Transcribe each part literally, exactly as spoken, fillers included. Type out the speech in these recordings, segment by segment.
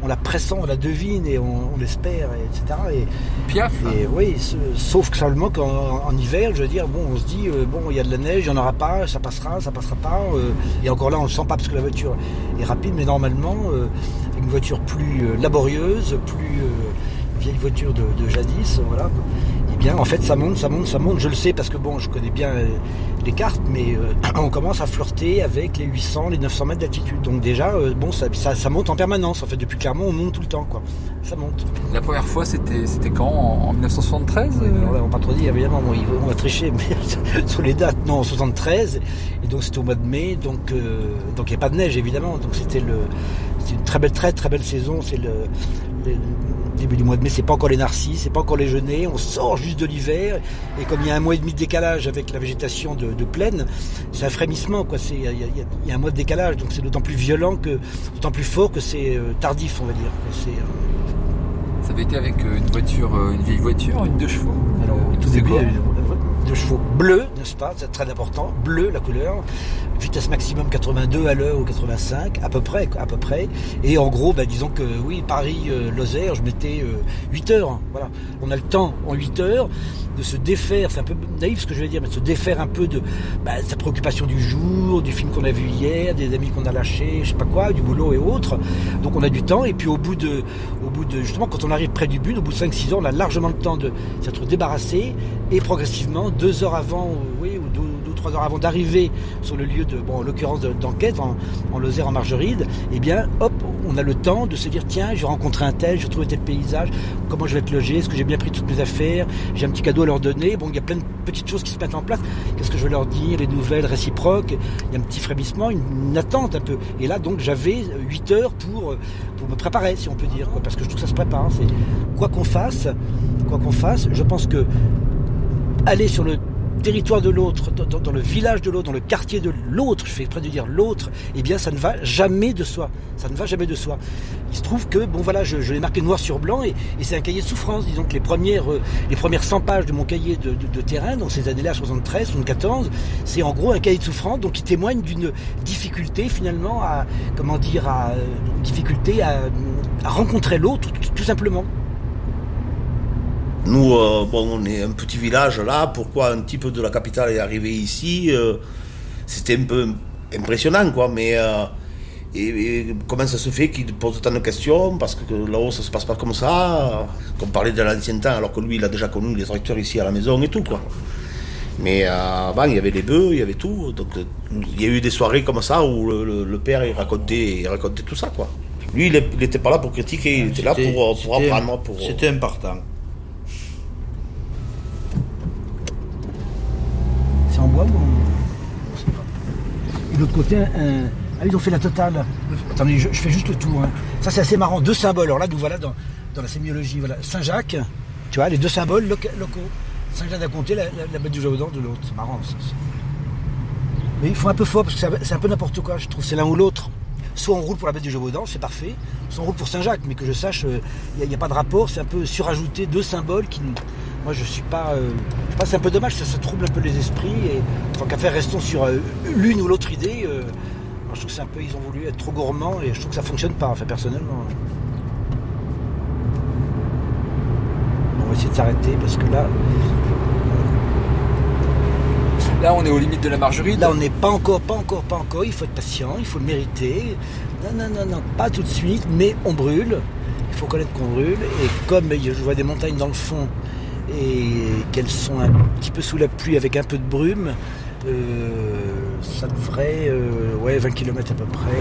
on la pressent, on la devine et on, on l'espère, et, etc. Et, Piaf. Et oui, ce, sauf que seulement qu'en en hiver, je veux dire, bon, on se dit, euh, bon, il y a de la neige, il n'y en aura pas, ça passera, ça passera pas. Euh, et encore là, on ne le sent pas parce que la voiture est rapide, mais normalement, euh, une voiture plus euh, laborieuse, plus euh, vieille voiture de, de jadis, voilà. Eh bien, en fait, ça monte, ça monte, ça monte. Je le sais parce que bon, je connais bien euh, les cartes, mais euh, on commence à flirter avec les huit cents, les neuf cents mètres d'altitude. Donc déjà, euh, bon, ça, ça, ça monte en permanence. En fait, depuis Clermont, on monte tout le temps, quoi. Ça monte. La première fois, c'était, c'était quand en, en dix-neuf cent soixante-treize ouais, euh... On va pas trop dire, évidemment, bon, on va tricher, mais sur les dates, non, en soixante-treize. Et donc, c'était au mois de mai, donc euh, donc il n'y a pas de neige, évidemment. Donc, c'était le, c'était une très belle, très, très belle saison. C'est le, le début du mois de mai, c'est pas encore les narcisses, c'est pas encore les genêts, on sort juste de l'hiver, et comme il y a un mois et demi de décalage avec la végétation de, de plaine, c'est un frémissement, quoi. C'est, il, y a, il y a un mois de décalage, donc c'est d'autant plus violent, que, d'autant plus fort que c'est euh, tardif, on va dire. C'est, euh... Ça avait été avec une voiture, une vieille voiture, une deux chevaux. Alors, au tout début, deux chevaux bleus, n'est-ce pas, c'est très important, bleu la couleur, vitesse maximum quatre-vingt-deux à l'heure ou quatre-vingt-cinq, à peu près, à peu près. Et en gros, bah, disons que oui, Paris-Lozère, je mettais euh, huit heures. Voilà. On a le temps en huit heures de se défaire, c'est un peu naïf ce que je vais dire, mais de se défaire un peu de bah, sa préoccupation du jour, du film qu'on a vu hier, des amis qu'on a lâchés, je sais pas quoi, du boulot et autres. Donc on a du temps, et puis au bout de, au bout de justement, quand on arrive près du but, au bout de cinq six heures, on a largement le temps de s'être débarrassé, et progressivement, deux heures avant, oui, ou deux, deux trois heures avant d'arriver sur le lieu de, bon, en l'occurrence de, d'enquête, en, en Lozère, en Margeride, eh bien, hop, on a le temps de se dire, tiens, je vais rencontrer un tel, je vais trouver tel paysage, comment je vais être logé, est-ce que j'ai bien pris toutes mes affaires, j'ai un petit cadeau à leur donner, bon, il y a plein de petites choses qui se mettent en place, qu'est-ce que je vais leur dire, les nouvelles réciproques, il y a un petit frémissement, une, une attente un peu, et là, donc, j'avais huit heures pour, pour me préparer, si on peut dire, quoi, parce que je trouve que ça se prépare, c'est, quoi qu'on fasse, quoi qu'on fasse, je pense que aller sur le territoire de l'autre, dans, dans le village de l'autre, dans le quartier de l'autre, je fais exprès de dire l'autre, eh bien ça ne va jamais de soi. Ça ne va jamais de soi. Il se trouve que, bon voilà, je, je l'ai marqué noir sur blanc, et, et c'est un cahier de souffrance. Disons que les premières, euh, les premières cent pages de mon cahier de, de, de terrain, dans ces années-là, soixante-treize, soixante-quatorze, c'est en gros un cahier de souffrance, donc qui témoigne d'une difficulté finalement à, comment dire, à, une difficulté à, à rencontrer l'autre, tout, tout simplement. Nous, euh, bon, on est un petit village là. Pourquoi un type de la capitale est arrivé ici euh, c'était un peu impressionnant, quoi. Mais euh, et, et comment ça se fait qu'il pose tant de questions? Parce que là-haut, ça se passe pas comme ça. Qu'on parlait de l'ancien temps, alors que lui, il a déjà connu les tracteurs ici à la maison et tout, quoi. Mais euh, avant, il y avait les bœufs, il y avait tout. Donc, il y a eu des soirées comme ça où le, le, le père il racontait, il racontait tout ça, quoi. Lui, il n'était pas là pour critiquer, il était là pour, pour apprendre. Pour... C'était important. En bois ou en... Et de l'autre côté, un... ah, ils ont fait la totale. Attendez, je, je fais juste le tour. Hein. Ça, c'est assez marrant. Deux symboles. Alors là, nous voilà dans, dans la sémiologie. Voilà. Saint-Jacques, tu vois, les deux symboles loca- locaux. Saint-Jacques d'un côté, la, la, la bête du Gévaudan de l'autre. C'est marrant. Ça. Mais il faut un peu fort parce que c'est, c'est un peu n'importe quoi. Je trouve c'est l'un ou l'autre. Soit on roule pour la bête du Gévaudan, c'est parfait. Soit on roule pour Saint-Jacques, mais que je sache, il euh, n'y a, a pas de rapport. C'est un peu surajouté deux symboles qui. Moi, je suis pas. Euh, je pense que c'est un peu dommage, ça, ça trouble un peu les esprits. Et tant qu'à faire, restons sur euh, l'une ou l'autre idée. Euh, moi, je trouve que c'est un peu. Ils ont voulu être trop gourmands et je trouve que ça fonctionne pas, enfin, personnellement. On va essayer de s'arrêter parce que là. Là, on est aux limites de la Margeride. Là, on n'est pas encore, pas encore, pas encore. Il faut être patient, il faut le mériter. Non, non, non, non, pas tout de suite, mais on brûle. Il faut connaître qu'on brûle. Et comme je vois des montagnes dans le fond et qu'elles sont un petit peu sous la pluie avec un peu de brume, euh, ça devrait, euh, ouais, vingt kilomètres à peu près.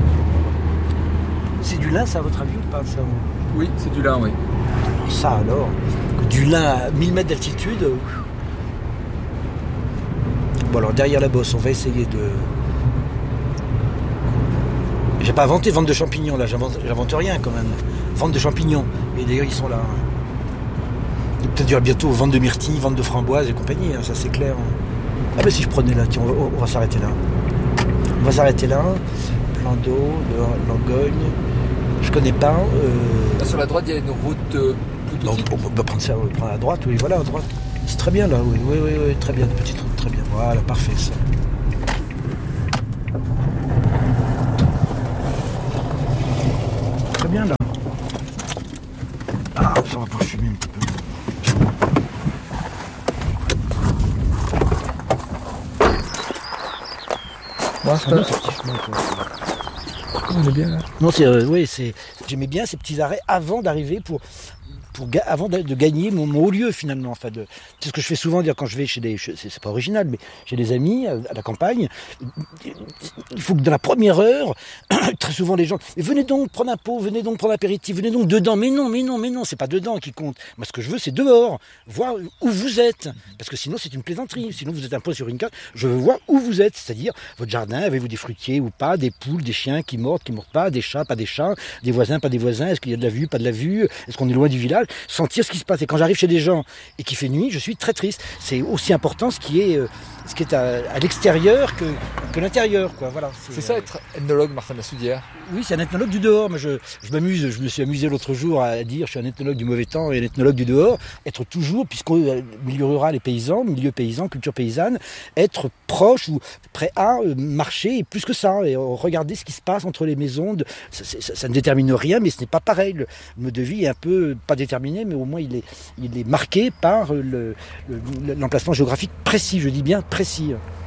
C'est du lin, ça, à votre avis, ou pas ça? Oui, c'est du lin, oui. Alors ça, alors, du lin à mille mètres d'altitude. Euh, Bon, alors derrière la bosse, on va essayer de. J'ai pas inventé vente de champignons là, j'invente, j'invente rien quand même. Vente de champignons. Et d'ailleurs, ils sont là. Il peut-être dire bientôt vente de myrtilles, vente de framboises et compagnie, hein, ça c'est clair. Ah, ben si je prenais là, tiens, on va, on va s'arrêter là. On va s'arrêter là. Plan d'eau, de Langogne. Je connais pas. Euh... Là, sur la droite, il y a une route euh, plus Donc, petite. on peut prendre ça, on prend à droite, oui, voilà, à droite. C'est très bien là, oui, oui, oui, oui, très bien, une petite route, très bien. Voilà, parfait ça. Très bien là. Ça va pour fumer un petit peu. Bon, Ah non, c'est petit chemin, quoi. on est bien là. Non, c'est, euh, oui, c'est, j'aimais bien ces petits arrêts avant d'arriver pour, pour ga- avant de, de gagner mon, mon haut lieu finalement. Enfin, de, c'est ce que je fais souvent dire quand je vais chez des, c'est, c'est pas original, mais chez des amis à, à la campagne. Il faut que dans la première heure, très souvent les gens, mais venez donc prendre un pot, venez donc prendre l'apéritif, venez donc dedans. Mais non, mais non, mais non, c'est pas dedans qui compte. Moi, ce que je veux, c'est dehors, voir où vous êtes, parce que sinon c'est une plaisanterie. Sinon vous êtes un peu sur une carte. Je veux voir où vous êtes, c'est-à-dire votre jardin, avez-vous des fruitiers ou pas, des poules, des chiens qui mordent, qui mordent pas, des chats, pas des chats, des voisins, pas des voisins. Est-ce qu'il y a de la vue, pas de la vue, est-ce qu'on est loin du village, sentir ce qui se passe. Et quand j'arrive chez des gens et qu'il fait nuit, je suis très triste. C'est aussi important ce qui est, euh, ce qui est à, à l'extérieur que, que l'intérieur, quoi. Voilà. C'est ça être ethnologue, Martin Lassoudière. Oui, c'est un ethnologue du dehors. Moi, je, je m'amuse, je me suis amusé l'autre jour à dire je suis un ethnologue du mauvais temps et un ethnologue du dehors. Être toujours, puisqu'au milieu rural et paysan, milieu paysan, culture paysanne, être proche ou prêt à marcher et plus que ça, et regarder ce qui se passe entre les maisons. De, ça, ça, ça ne détermine rien, mais ce n'est pas pareil. Le mode de vie est un peu, pas déterminé, mais au moins il est, il est marqué par le, le, l'emplacement géographique précis, je dis bien précis.